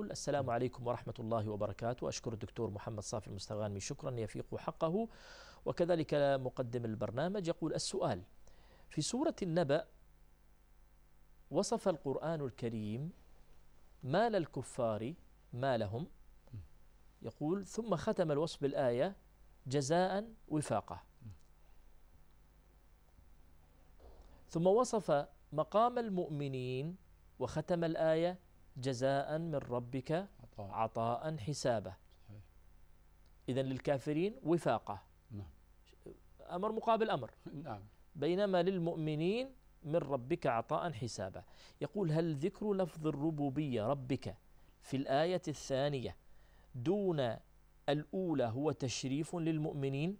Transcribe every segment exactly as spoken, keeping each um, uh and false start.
يقول: السلام عليكم ورحمة الله وبركاته، أشكر الدكتور محمد صافي المستغانمي شكرا يفيق حقه، وكذلك مقدم البرنامج. يقول: السؤال: في سورة النبأ وصف القرآن الكريم مال الكفار مالهم، يقول: ثم ختم الوصف بالآية جزاء وفاقة، ثم وصف مقام المؤمنين وختم الآية جزاء من ربك عطاء حسابه. إذن للكافرين وفاقة، أمر مقابل أمر، بينما للمؤمنين من ربك عطاء حسابه. يقول: هل ذكر لفظ الربوبية ربك في الآية الثانية دون الأولى هو تشريف للمؤمنين؟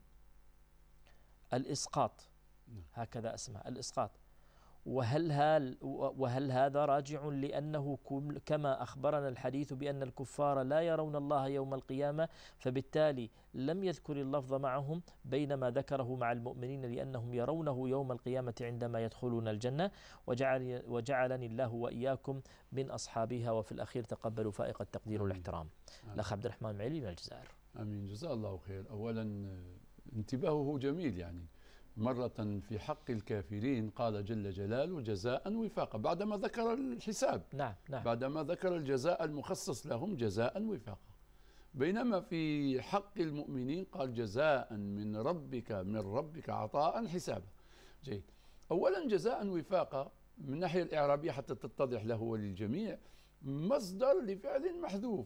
الإسقاط، هكذا اسمه الإسقاط. وهل, هل, وهل هذا راجع لأنه كما أخبرنا الحديث بأن الكفار لا يرون الله يوم القيامة، فبالتالي لم يذكر اللفظ معهم بينما ذكره مع المؤمنين لأنهم يرونه يوم القيامة عندما يدخلون الجنة؟ وجعل وجعلني الله وإياكم من أصحابها، وفي الأخير تقبلوا فائق التقدير والاحترام. الأخ عبد الرحمن معلي من الجزائر. آمين، جزاه الله خير. أولا انتباهه جميل، يعني مرة في حق الكافرين قال جل جلاله جزاء وفاقا بعدما ذكر الحساب، نعم نعم، بعدما ذكر الجزاء المخصص لهم جزاء وفاقا، بينما في حق المؤمنين قال جزاء من ربك من ربك عطاء حسابا. جيد. أولا جزاء وفاقا من الناحية الإعرابية حتى تتضح له وللجميع مصدر لفعل محذوف،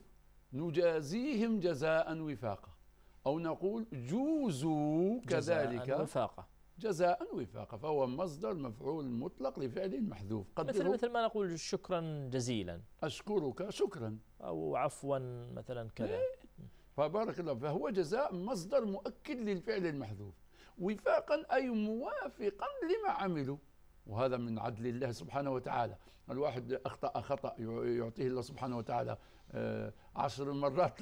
نجازيهم جزاء وفاقا، أو نقول جوزوا كذلك جزاء وفاقا، جزاء وفاقا، فهو مصدر مفعول مطلق لفعل محذوف. مثل مثل ما نقول شكرا جزيلا، أشكرك شكرا، أو عفوا مثلا كذا. فبارك الله، فهو جزاء مصدر مؤكد للفعل المحذوف، وفاقا أي موافقا لما عملوا، وهذا من عدل الله سبحانه وتعالى. الواحد أخطأ خطأ يعطيه الله سبحانه وتعالى عشر مرات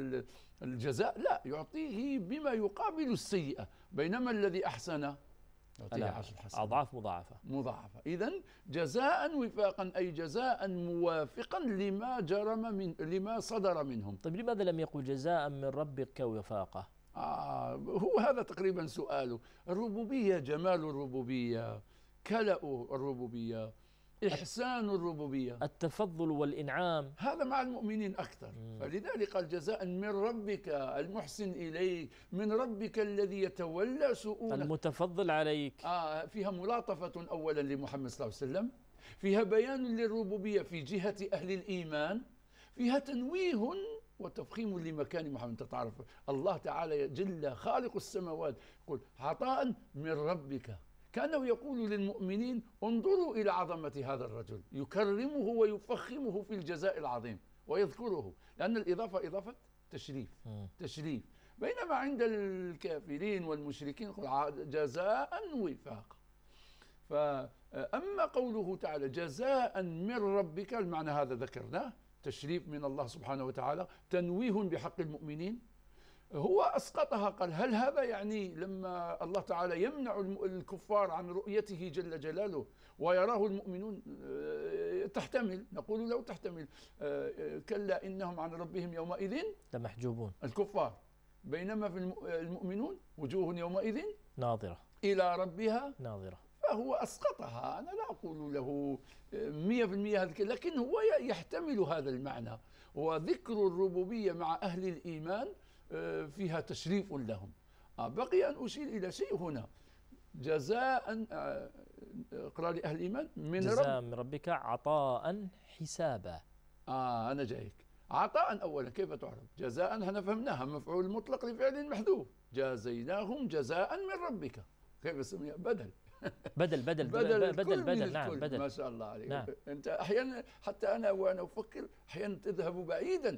الجزاء؟ لا، يعطيه بما يقابل السيئة، بينما الذي أحسن يعطيه عشر حسنات، أضعاف مضاعفة مضاعفة. إذن جزاء وفاقا أي جزاء موافقا لما جرم من لما صدر منهم. طيب لماذا لم يقل جزاء من ربك وفاقة؟ آه هو هذا تقريبا سؤاله. الربوبية جمال الربوبية، كلأ الربوبية، إحسان الربوبية، التفضل والإنعام، هذا مع المؤمنين أكثر. مم. فلذلك قال جزاء من ربك المحسن إليك، من ربك الذي يتولى شؤونك، المتفضل عليك. آه فيها ملاطفة أولا لمحمد صلى الله عليه وسلم، فيها بيان للربوبية في جهة أهل الإيمان، فيها تنويه وتفخيم لمكان محمد. تتعرف الله تعالى جل خالق السماوات يقول عطاء من ربك، كأنه يقول للمؤمنين انظروا إلى عظمة هذا الرجل، يكرمه ويفخمه في الجزاء العظيم ويذكره، لأن الإضافة إضافة تشريف تشريف بينما عند الكافرين والمشركين جزاء وفاقا. فأما قوله تعالى جزاء من ربك، المعنى هذا ذكرناه، تشريف من الله سبحانه وتعالى، تنويه بحق المؤمنين، هو أسقطها. قال هل هذا يعني لما الله تعالى يمنع الكفار عن رؤيته جل جلاله ويراه المؤمنون؟ تحتمل، نقول لو تحتمل، كلا إنهم عن ربهم يومئذ لمحجوبون الكفار، بينما في المؤمنون وجوه يومئذ ناظرة إلى ربها ناظرة. فهو أسقطها. أنا لا أقول له مية في المية هذا، لكن هو يحتمل هذا المعنى، وذكر الربوبية مع أهل الإيمان فيها تشريف لهم. بقي أن أشير إلى شيء هنا، جزاء اقرأ لأهل الإيمان من جزاء رب من ربك عطاء حسابا. آه أنا جايك. عطاء أولا كيف تعرف؟ جزاء احنا فهمناها مفعول مطلق لفعل محذوف، جازيناهم جزاء من ربك، كيف اسمها؟ بدل بدل بدل بدل بدل, بدل نعم بدل. ما شاء الله عليك. نعم. أنت أحيانا حتى أنا وأنا أفكر أحيانا تذهب بعيدا،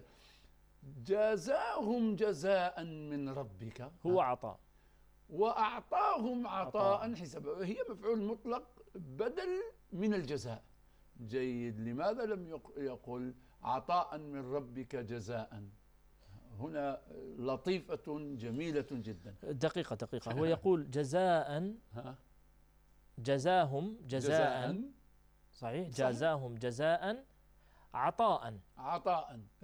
جزاهم جزاء من ربك هو عطاء، وأعطاهم عطاء حسابا، هي مفعول مطلق بدل من الجزاء. جيد. لماذا لم يقل عطاء من ربك جزاء؟ هنا لطيفة جميلة جدا. دقيقة دقيقة، هو يقول جزاء جزاهم جزاء, جزاء صحيح، جزاهم جزاء عطاء عطاء